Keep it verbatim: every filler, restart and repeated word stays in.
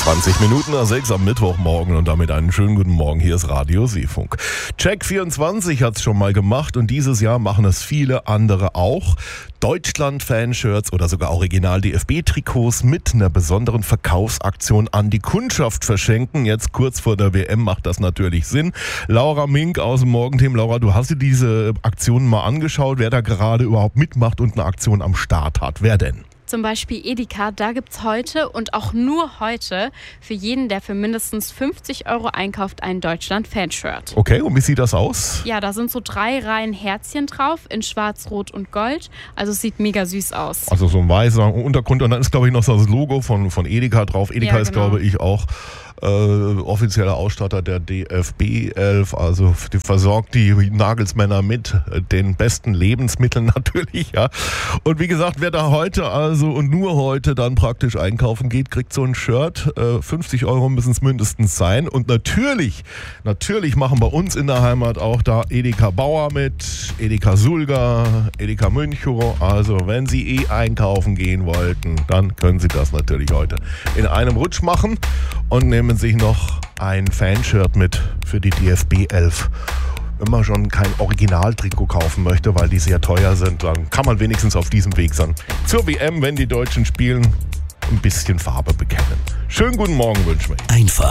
zwanzig Minuten nach sechs am Mittwochmorgen und damit einen schönen guten Morgen. Hier ist Radio Seefunk. Check vierundzwanzig hat es schon mal gemacht und dieses Jahr machen es viele andere auch. Deutschland-Fanshirts oder sogar Original-D F B-Trikots mit einer besonderen Verkaufsaktion an die Kundschaft verschenken. Jetzt kurz vor der W M macht das natürlich Sinn. Laura Mink aus dem Morgenteam. Laura, du hast dir diese Aktionen mal angeschaut, wer da gerade überhaupt mitmacht und eine Aktion am Start hat. Wer denn? Zum Beispiel Edeka, da gibt es heute und auch nur heute für jeden, der für mindestens fünfzig Euro einkauft, ein Deutschland-Fanshirt. Okay, und wie sieht das aus? Ja, da sind so drei Reihen Herzchen drauf in Schwarz, Rot und Gold. Also es sieht mega süß aus. Also so ein weißer Untergrund und dann ist, glaube ich, noch so das Logo von, von Edeka drauf. Edeka Ja, ist, genau. glaube ich, auch äh, offizieller Ausstatter der D F B elf. Also die versorgt die Nagelsmänner mit den besten Lebensmitteln natürlich. Ja. Und wie gesagt, wer da heute also und nur heute dann praktisch einkaufen geht, kriegt so ein Shirt. Äh, fünfzig Euro müssen es mindestens sein. Und natürlich, natürlich machen bei uns in der Heimat auch da Edeka Bauer mit, Edeka Sulga, Edeka Münchow. Also wenn Sie eh einkaufen gehen wollten, dann können Sie das natürlich heute in einem Rutsch machen und nehmen sich noch ein Fanshirt mit für die D F B elf. Wenn man schon kein Originaltrikot kaufen möchte, weil die sehr teuer sind, dann kann man wenigstens auf diesem Weg sein. Zur W M, wenn die Deutschen spielen, ein bisschen Farbe bekennen. Schönen guten Morgen wünschen wir. Einfach